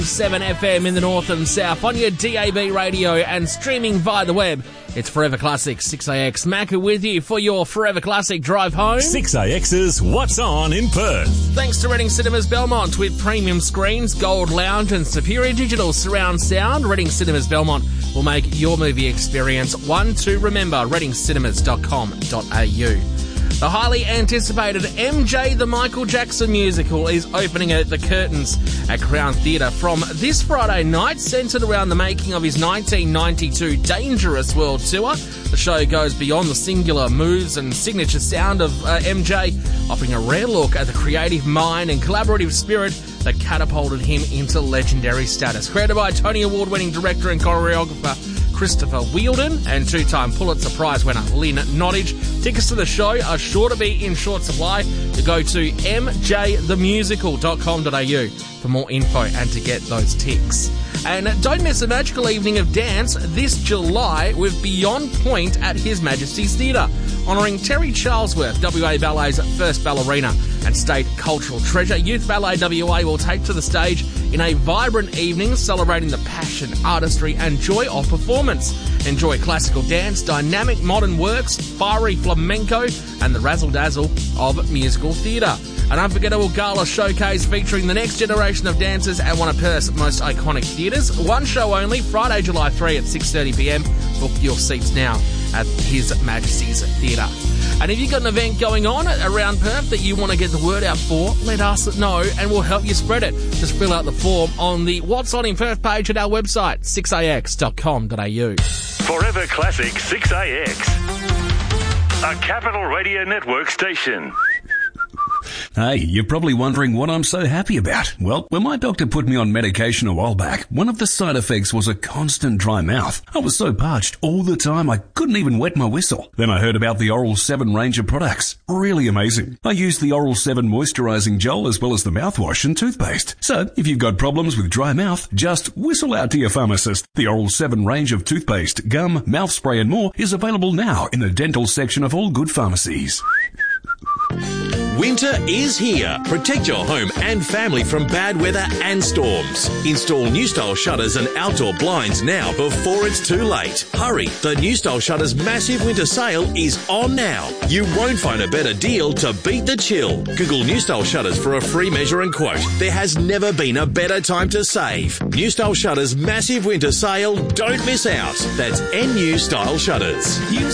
7 FM in the north and south on your DAB radio and streaming via the web. It's Forever Classic 6AX. Macca with you for your Forever Classic drive home. 6AX's What's On in Perth. Thanks to Reading Cinemas Belmont with premium screens, gold lounge and superior digital surround sound. Reading Cinemas Belmont will make your movie experience one to remember. readingcinemas.com.au. The highly anticipated MJ the Michael Jackson musical is opening at the curtains at Crown Theatre from this Friday night, centred around the making of his 1992 Dangerous World Tour. The show goes beyond the singular moves and signature sound of MJ, offering a rare look at the creative mind and collaborative spirit that catapulted him into legendary status. Created by Tony Award-winning director and choreographer Christopher Wheeldon and two-time Pulitzer Prize winner Lynn Nottage. Tickets to the show are sure to be in short supply. To go to mjthemusical.com.au for more info and to get those ticks. And don't miss a magical evening of dance this July with Beyond Point at His Majesty's Theatre, honouring Terry Charlesworth, WA Ballet's first ballerina and state cultural treasure. Youth Ballet WA will take to the stage in a vibrant evening celebrating the passion, artistry and joy of performance. Enjoy classical dance, dynamic modern works, fiery flamenco and the razzle-dazzle of musical theatre. An unforgettable gala showcase featuring the next generation of dancers at one of Perth's most iconic theatres. One show only, Friday, July 3 at 6:30pm. Book your seats now at His Majesty's Theatre. And if you've got an event going on around Perth that you want to get the word out for, let us know and we'll help you spread it. Just fill out the form on the What's On in Perth page at our website, 6ax.com.au. Forever Classic 6AX. A Capital Radio Network station. Hey, you're probably wondering what I'm so happy about. Well, when my doctor put me on medication a while back, one of the side effects was a constant dry mouth. I was so parched all the time I couldn't even wet my whistle. Then I heard about the Oral 7 range of products. Really amazing. I used the Oral 7 moisturising gel as well as the mouthwash and toothpaste. So, if you've got problems with dry mouth, just whistle out to your pharmacist. The Oral 7 range of toothpaste, gum, mouth spray and more is available now in the dental section of all good pharmacies. Winter is here. Protect your home and family from bad weather and storms. Install New Style shutters and outdoor blinds now before it's too late. Hurry, the New Style Shutters massive winter sale is on now. You won't find a better deal to beat the chill. Google New Style Shutters for a free measure and quote. There has never been a better time to save. New Style Shutters massive winter sale. Don't miss out. That's NU Style Shutters.